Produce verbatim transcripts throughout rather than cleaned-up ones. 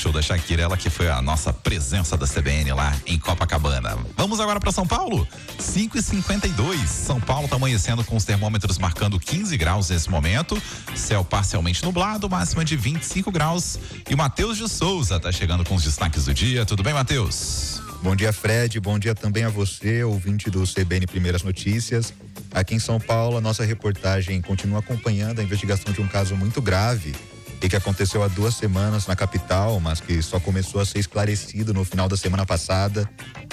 show da Shakira, ela que foi a nossa presença da C B N lá em Copacabana. Vamos agora para São Paulo? cinco e cinquenta e dois. São Paulo tá amanhecendo com os termômetros marcando quinze graus nesse momento. Céu parcialmente nublado, máxima de vinte e cinco graus. E o Matheus de Souza tá chegando com os destaques do dia. Tudo bem, Matheus? Bom dia, Fred. Bom dia também a você, ouvinte do C B N Primeiras Notícias. Aqui em São Paulo, a nossa reportagem continua acompanhando a investigação de um caso muito grave e que aconteceu há duas semanas na capital, mas que só começou a ser esclarecido no final da semana passada.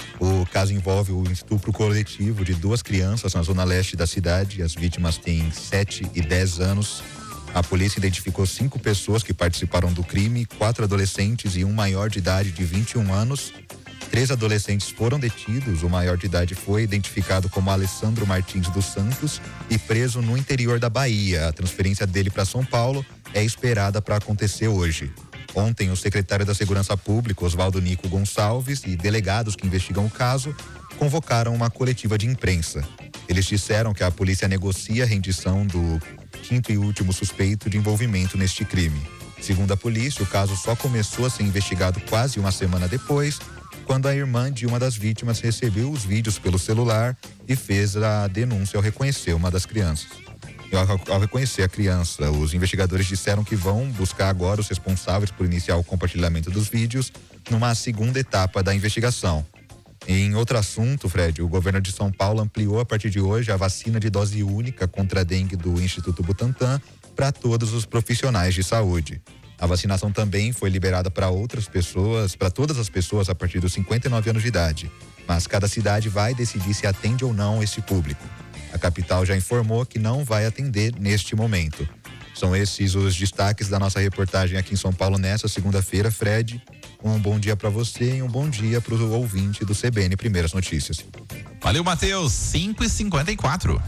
O caso envolve o estupro coletivo de duas crianças na zona leste da cidade. As vítimas têm sete e dez anos. A polícia identificou cinco pessoas que participaram do crime, quatro adolescentes e um maior de idade de vinte e um anos. Três adolescentes foram detidos. O maior de idade foi identificado como Alessandro Martins dos Santos e preso no interior da Bahia. A transferência dele para São Paulo é esperada para acontecer hoje. Ontem, o secretário da Segurança Pública, Oswaldo Nico Gonçalves, e delegados que investigam o caso convocaram uma coletiva de imprensa. Eles disseram que a polícia negocia a rendição do quinto e último suspeito de envolvimento neste crime. Segundo a polícia, o caso só começou a ser investigado quase uma semana depois, quando a irmã de uma das vítimas recebeu os vídeos pelo celular e fez a denúncia ao reconhecer uma das crianças. E ao, ao reconhecer a criança, os investigadores disseram que vão buscar agora os responsáveis por iniciar o compartilhamento dos vídeos numa segunda etapa da investigação. Em outro assunto, Fred, o governo de São Paulo ampliou a partir de hoje a vacina de dose única contra a dengue do Instituto Butantan para todos os profissionais de saúde. A vacinação também foi liberada para outras pessoas, para todas as pessoas a partir dos cinquenta e nove anos de idade. Mas cada cidade vai decidir se atende ou não esse público. A capital já informou que não vai atender neste momento. São esses os destaques da nossa reportagem aqui em São Paulo nessa segunda-feira, Fred. Um bom dia para você e um bom dia para o ouvinte do C B N Primeiras Notícias. Valeu, Matheus. cinco e cinquenta e quatro.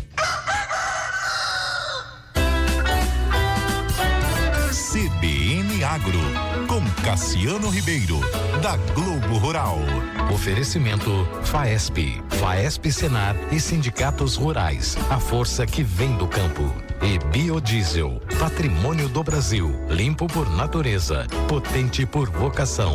C B N Agro, com Cassiano Ribeiro, da Globo Rural. Oferecimento Faesp, Faesp Senar e Sindicatos Rurais, a força que vem do campo. E Biodiesel, patrimônio do Brasil, limpo por natureza, potente por vocação.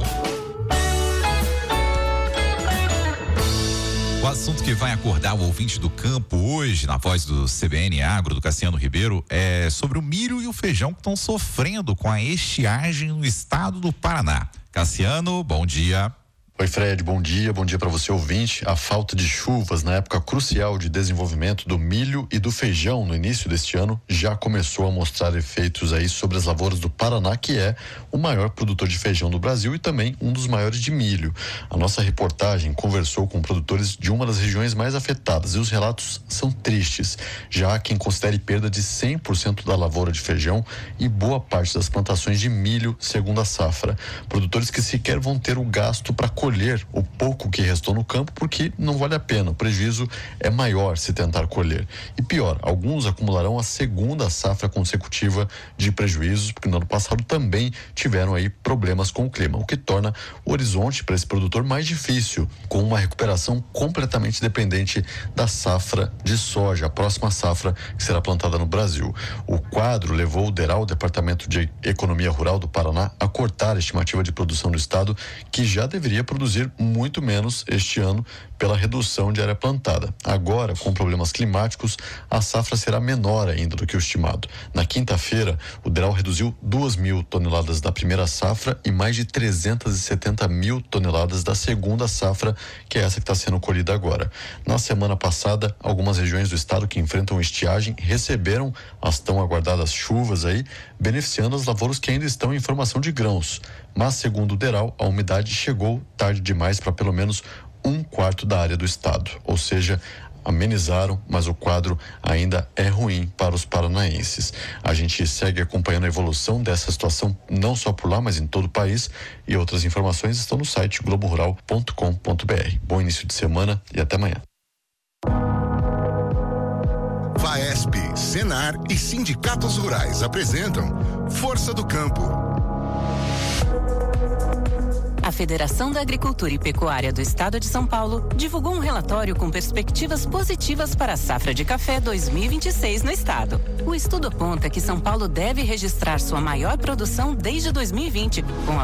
O assunto que vai acordar o ouvinte do campo hoje, na voz do C B N Agro, do Cassiano Ribeiro, é sobre o milho e o feijão que estão sofrendo com a estiagem no estado do Paraná. Cassiano, bom dia. Oi, Fred, bom dia, bom dia para você, ouvinte. A falta de chuvas na época crucial de desenvolvimento do milho e do feijão no início deste ano já começou a mostrar efeitos aí sobre as lavouras do Paraná, que é o maior produtor de feijão do Brasil e também um dos maiores de milho. A nossa reportagem conversou com produtores de uma das regiões mais afetadas e os relatos são tristes, já há quem considere perda de cem por cento da lavoura de feijão e boa parte das plantações de milho, segundo a safra. Produtores que sequer vão ter o gasto para colher o pouco que restou no campo, porque não vale a pena, o prejuízo é maior se tentar colher. E pior, alguns acumularão a segunda safra consecutiva de prejuízos, porque no ano passado também tiveram aí problemas com o clima, o que torna o horizonte para esse produtor mais difícil, com uma recuperação completamente dependente da safra de soja, a próxima safra que será plantada no Brasil. O quadro levou o DERAL, o Departamento de Economia Rural do Paraná, a cortar a estimativa de produção do estado, que já deveria produzir muito menos este ano pela redução de área plantada. Agora, com problemas climáticos, a safra será menor ainda do que o estimado. Na quinta-feira, o DERAL reduziu duas mil toneladas da primeira safra e mais de trezentas e setenta mil toneladas da segunda safra, que é essa que está sendo colhida agora. Na semana passada, algumas regiões do estado que enfrentam estiagem receberam as tão aguardadas chuvas aí, beneficiando as lavouras que ainda estão em formação de grãos. Mas, segundo o DERAL, a umidade chegou tarde demais para pelo menos um quarto da área do estado. Ou seja, amenizaram, mas o quadro ainda é ruim para os paranaenses. A gente segue acompanhando a evolução dessa situação, não só por lá, mas em todo o país, e outras informações estão no site globo rural ponto com ponto b r. Bom início de semana e até amanhã. Faesp, Senar e Sindicatos Rurais apresentam Força do Campo. A Federação da Agricultura e Pecuária do Estado de São Paulo divulgou um relatório com perspectivas positivas para a safra de café dois mil e vinte e seis no estado. O estudo aponta que São Paulo deve registrar sua maior produção desde dois mil e vinte, com a